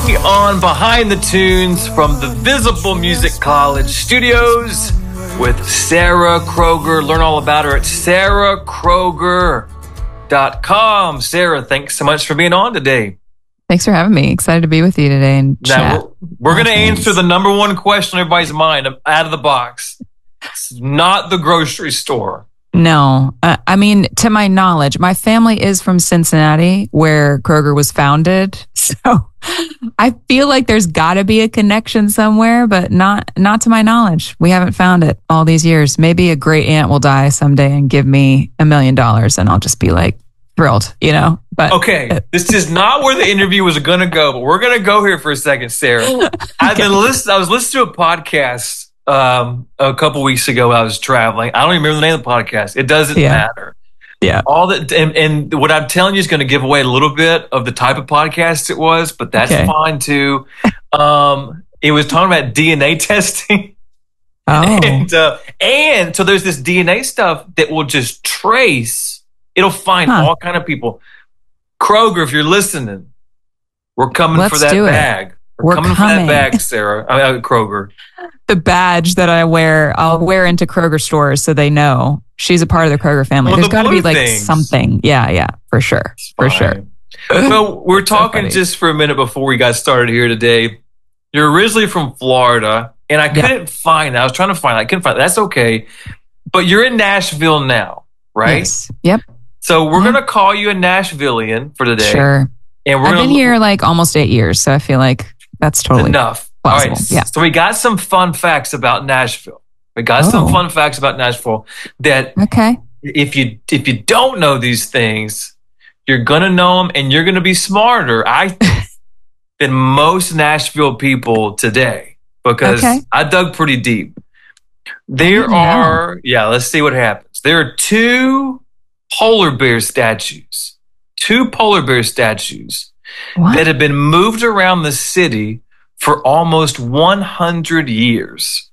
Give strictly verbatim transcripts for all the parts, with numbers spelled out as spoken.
On Behind the Tunes from the Visible Music College studios with Sarah Kroger. Learn all about her at sarah kroger dot com. Sarah, thanks so much for being on today. Thanks for having me. Excited to be with you today and chat. Now, we're, we're going to answer the number one question on everybody's mind out of the box. It's not the grocery store. No. Uh, I mean, to my knowledge, my family is from Cincinnati, where Kroger was founded. So I feel like there's got to be a connection somewhere, but not not to my knowledge. We haven't found it all these years. Maybe a great aunt will die someday and give me a million dollars, and I'll just be like thrilled, you know? But okay, this is not where the interview was going to go, but we're going to go here for a second, Sarah. I've been listening. I was listening to a podcast um, a couple weeks ago when I was traveling. I don't even remember the name of the podcast. It doesn't yeah. matter. Yeah. All that, and, and what I'm telling you is going to give away a little bit of the type of podcast it was, but that's okay. Fine too. Um, it was talking about D N A testing. Oh. And, uh, and so there's this D N A stuff that will just trace. It'll find huh. all kind of people. Kroger, if you're listening, we're coming Let's for that do bag. It. We're, we're coming, coming for that bag, Sarah. I mean, Kroger. The badge that I wear, I'll wear into Kroger stores so they know she's a part of the Kroger family. Well, There's the got to be like things. something. Yeah, yeah, for sure. For sure. Well, we're talking so just for a minute before we got started here today. You're originally from Florida, and I couldn't yeah. find it. I was trying to find it. I couldn't find it. That's okay. But you're in Nashville now, right? Yes. Yep. So we're yeah. going to call you a Nashvilleian for today. Sure. And we're I've gonna been here like almost eight years, so I feel like that's totally enough. Plausible. All right. Yeah. So we got some fun facts about Nashville. We got oh. some fun facts about Nashville that okay. if you if you don't know these things, you're gonna know them, and you're gonna be smarter, I think, than most Nashville people today, because okay. I dug pretty deep. There are, yeah, let's see what happens. There are two polar bear statues, two polar bear statues what? that have been moved around the city for almost one hundred years.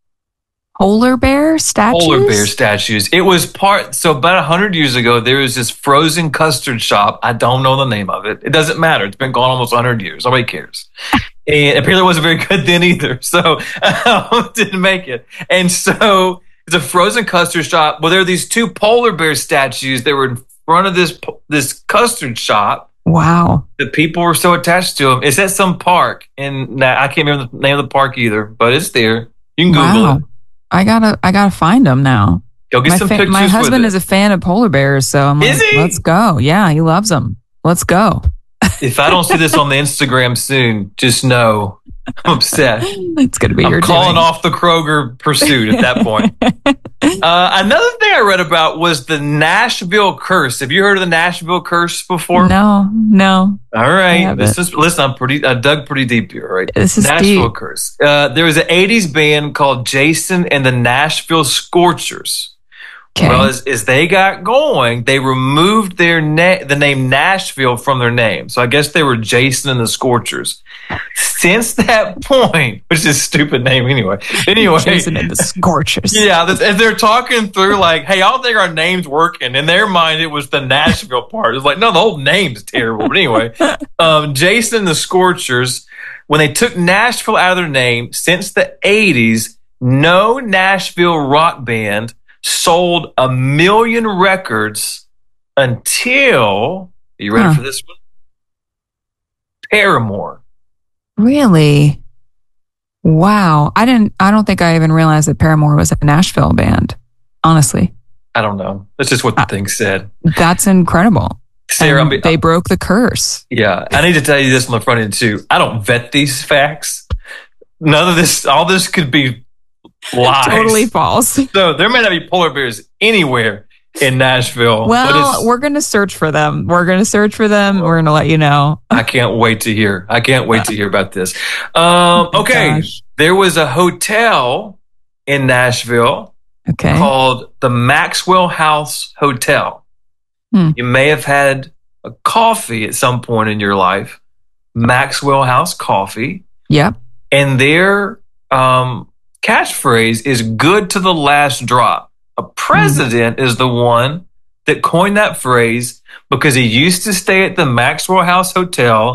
Polar bear statues? Polar bear statues. It was part, so about one hundred years ago, there was this frozen custard shop. I don't know the name of it. It doesn't matter. It's been gone almost one hundred years. Nobody cares. And apparently it wasn't very good then either. So um, didn't make it. And so it's a frozen custard shop. Well, there are these two polar bear statues that were in front of this this custard shop. Wow. The people were so attached to them. It's at some park. And I can't remember the name of the park either, but it's there. You can Google wow. it. I gotta, I gotta find them now. Go get my some fa- pictures. My husband with is a fan of polar bears, so I'm is like, he? let's go. Yeah, he loves them. Let's go. If I don't see this on the Instagram soon, just know I'm upset. It's gonna be I'm your calling doing. off the Kroger pursuit at that point. uh, another thing I read about was the Nashville curse. Have you heard of the Nashville curse before? No, no. All right. This is, listen, I'm pretty, I dug pretty deep here, right? This is Nashville deep. curse. Uh, there was an eighties band called Jason and the Nashville Scorchers. Okay. Well, as, as they got going, they removed their na- the name Nashville from their name. So I guess they were Jason and the Scorchers. Since that point, which is a stupid name anyway. Anyway, Jason and the Scorchers. Yeah, as they're talking through, like, hey, I don't think our name's working. In their mind, it was the Nashville part. It's like, no, the whole name's terrible. But anyway, um, Jason and the Scorchers, when they took Nashville out of their name, since the eighties, no Nashville rock band sold a million records until, are you ready huh. for this one? Paramore. Really? Wow. I didn't, I don't think I even realized that Paramore was a Nashville band, honestly. I don't know. That's just what the thing said. That's incredible. Sarah, I'm, they broke the curse. Yeah. I need to tell you this on the front end too. I don't vet these facts. None of this, all this could be lies. Totally false. So there may not be polar bears anywhere in Nashville. Well, we're going to search for them. We're going to search for them. We're going to let you know. I can't wait to hear. I can't wait to hear about this. Um, oh okay. Gosh. There was a hotel in Nashville okay. called the Maxwell House Hotel. Hmm. You may have had a coffee at some point in your life. Maxwell House Coffee. Yep. And their um, catchphrase is good to the last drop. A president mm-hmm. is the one that coined that phrase because he used to stay at the Maxwell House Hotel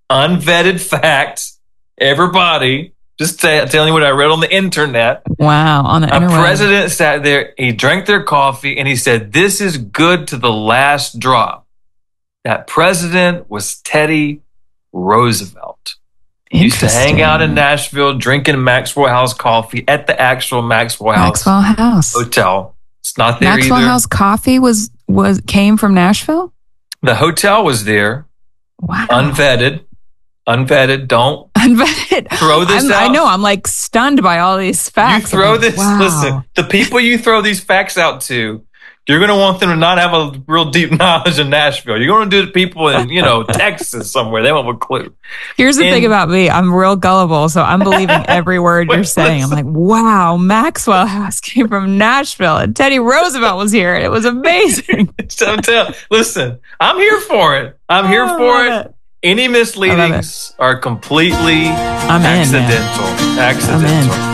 unvetted facts. Everybody, just t- telling you what I read on the internet. Wow, on the A internet. president sat there, he drank their coffee, and he said, "This is good to the last drop." That president was Teddy Roosevelt. He used to hang out in Nashville drinking Maxwell House coffee at the actual Maxwell House, Maxwell House Hotel. It's not there Maxwell either. House coffee was was came from Nashville? The hotel was there. Wow. Unvetted. Unvetted. Don't Unvetted. throw this I'm, out. I know. I'm like stunned by all these You facts. throw I'm like, this. wow. Listen, the people you throw these facts out to, you're going to want them to not have a real deep knowledge of Nashville. You're going to do it to people in, you know, Texas somewhere. They won't have a clue. Here's the And- thing about me. I'm real gullible, so I'm believing every word you're Wait, saying. I'm like, wow, Maxwell House came from Nashville and Teddy Roosevelt was here. And it was amazing. So tell, listen, I'm here for it. I'm here Oh, I for love it. Any misleadings are completely I'm in, man. accidental. Accidental. I'm in.